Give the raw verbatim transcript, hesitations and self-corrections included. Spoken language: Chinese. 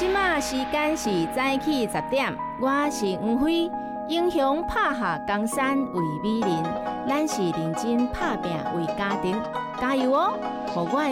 即马时间是早起十点，我是黄辉。英雄拍下江山为美人，咱是认真拍拼为家庭，加油哦！互我的